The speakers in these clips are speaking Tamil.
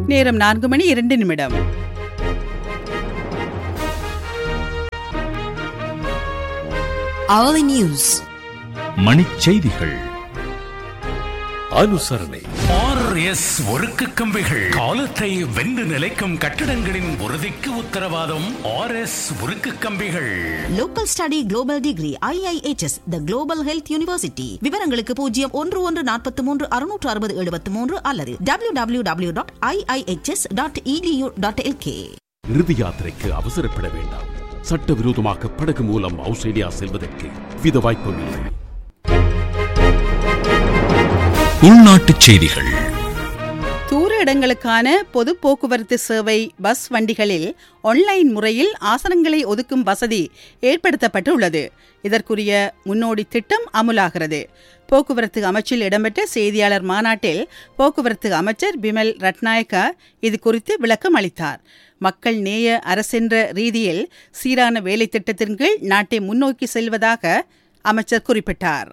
நேரம் 4:02. Hourly News. மணிச்செய்திகள். அனுசரணை. RS ஒருக்கு கம்பிகள் காலத்தை வென்று நிலைக்கும் கட்டிடங்களின் உறுதிக்கு உத்தரவாதம். RS ஒருக்கு கம்பிகள். Local Study Global Degree IIHS The Global Health University. விவரங்களுக்கு 0113636073 அல்லது www.iihs.edu.lk. இறுதி யாத்திரைக்கு அவசரப்பட வேண்டாம். சட்டவிரோதமாக படகு மூலம் ஆஸ்திரேலியா செல்வதற்கு வித வாய்ப்புமில்லை. உள்நாட்டுச் செய்திகள். தூர இடங்களுக்கான பொது போக்குவரத்து சேவை பஸ் வண்டிகளில் ஆன்லைன் முறையில் ஆசனங்களை ஒதுக்கும் வசதி ஏற்படுத்தப்பட்டுள்ளது. இதற்குரிய முன்னோடி திட்டம் அமுலாகிறது. போக்குவரத்து அமைச்சில் இடம்பெற்ற செய்தியாளர் மாநாட்டில் போக்குவரத்து அமைச்சர் பிமல் ரட்நாயக்க இது குறித்து விளக்கம் அளித்தார். மக்கள் நேய அரசென்ற ரீதியில் சீரான வேலை திட்டத்தின் கீழ் நாட்டை முன்னோக்கி செல்வதாக அமைச்சர் குறிப்பிட்டார்.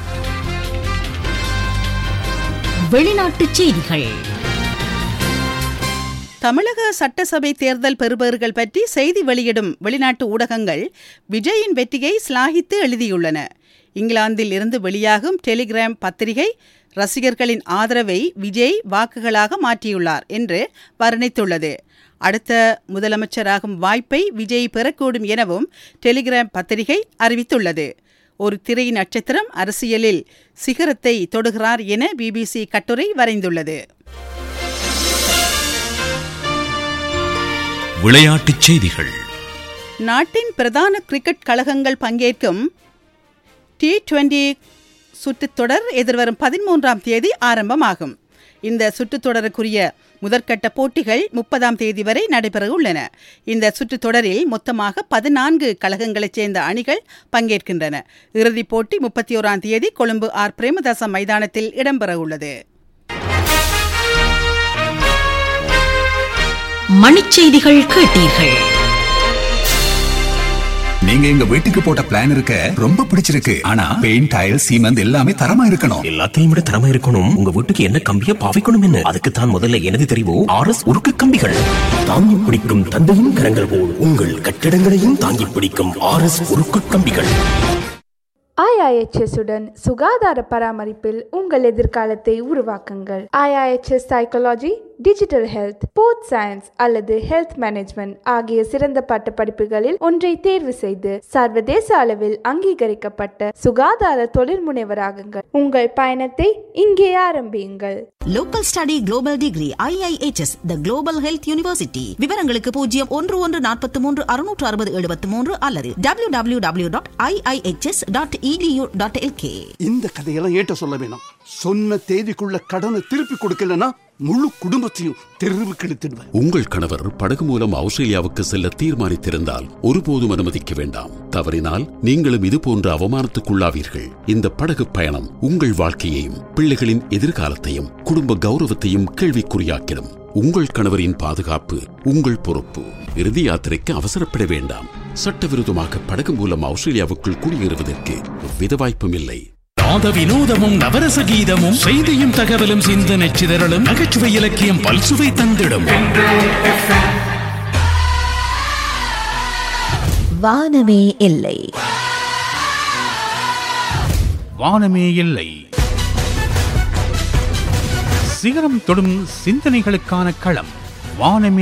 வெளிநாட்டுச் செய்திகள். தமிழக சட்டசபை தேர்தல் பெறுபவர்கள் பற்றி செய்தி வெளியிடும் வெளிநாட்டு ஊடகங்கள் விஜயின் வெற்றியை சிலாகித்து எழுதியுள்ளன. இங்கிலாந்தில் இருந்து வெளியாகும் டெலிகிராம் பத்திரிகை ரசிகர்களின் ஆதரவை விஜய் வாக்குகளாக மாற்றியுள்ளார் என்று வர்ணித்துள்ளது. அடுத்த முதலமைச்சராகும் வாய்ப்பை விஜய் பெறக்கூடும் எனவும் டெலிகிராம் பத்திரிகை அறிவித்துள்ளது. ஒரு திரை நட்சத்திரம் அரசியலில் சிகரத்தை தொடுகிறார் என பிபிசி கட்டுரை வரைந்துள்ளது. விளையாட்டுச் செய்திகள். நாட்டின் பிரதான கிரிக்கெட் கழகங்கள் பங்கேற்கும் T20 சுற்றுத்தொடர் எதிர்வரும் 13ஆம் தேதி ஆரம்பமாகும். இந்த சுற்றுத்தொடருக்குரிய முதற்கட்ட போட்டிகள் 30ஆம் தேதி வரை நடைபெற உள்ளன. இந்த சுற்றுத்தொடரில் மொத்தமாக 14 கழகங்களைச் சேர்ந்த அணிகள் பங்கேற்கின்றன. இறுதிப் போட்டி 31ஆம் தேதி கொழும்பு ஆர் பிரேமதாச மைதானத்தில் இடம்பெற உள்ளது. மணிச்செய்திகள் கேட்டீர்கள். நீங்க எங்க வீட்டுக்கு போட்ட பிளான் இருக்க ரொம்ப பிடிச்சிருக்கு. ஆனா பெயிண்ட், டைல், சீமெண்ட் எல்லாமே தரமா இருக்கணும். எல்லாத்தையும் விட தரமா இருக்கணும். உங்க வீட்டுக்கு என்ன கம்பிய பாவிக்கணும் என்ன? அதுக்கு தான் முதல்ல எனது தெரிவு RS உருக்கு கம்பிகள். தாங்கி பிடிக்கும் தந்தையின் கரங்கள் போல் உங்கள் கட்டிடங்களையும் தாங்கி பிடிக்கும் RS உருக்கு கம்பிகள். IIHS உடன் சுகாதார பராமரிப்பில் உங்கள் எதிர்காலத்தை உருவாக்குங்கள். IIHS psychology, digital health, sports science அல்லது ஹெல்த் மேனேஜ்மெண்ட் ஆகிய சிறந்த பட்ட படிப்புகளில் ஒன்றை தேர்வு செய்து சர்வதேச அளவில் அங்கீகரிக்கப்பட்ட சுகாதார தொழில் முனைவராகுங்கள். உங்கள் பயணத்தை இங்கே ஆரம்பியுங்கள். Local Study Global Degree IIHS The Global Health University. விவரங்களுக்கு 0113636073 அல்லது www.iihs.edu.lk. இந்த கதையெல்லாம் ஏட்ட சொல்ல வேணும். சொன்ன தேதிக்குள்ள கடனை திருப்பி கொடுக்கலனா முழு குடும்பத்தையும் தெருவுக்கு இழுத்துடுவேன். உங்கள் கணவர் படகு மூலம் ஆஸ்திரேலியாவுக்கு செல்ல தீர்மானித்திருந்தால் ஒருபோதும் அனுமதிக்க வேண்டாம். தவறினால் நீங்களும் இது போன்ற அவமானத்துக்குள்ளாவீர்கள். இந்த படகு பயணம் உங்கள் வாழ்க்கையையும் பிள்ளைகளின் எதிர்காலத்தையும் குடும்ப கௌரவத்தையும் கேள்விக்குறியாக்கிடும். உங்கள் கணவரின் பாதுகாப்பு உங்கள் பொறுப்பு. இறுதி யாத்திரைக்கு அவசரப்பட வேண்டாம். சட்டவிரோதமாக படகு மூலம் ஆஸ்திரேலியாவுக்குள் குடியேறுவதற்கு எவ்வித வாய்ப்பும் இல்லை. நாத வினோதமும் நவரச கீதமும் செய்தியும் தகவலும் சிந்தனை சிதறலும் நகைச்சுவை இலக்கியம் பல்சுவை தந்திடும். வானமே இல்லை. வானமே இல்லை. சிகரம் தொடும் சிந்தனைகளுக்கான களம். வானமே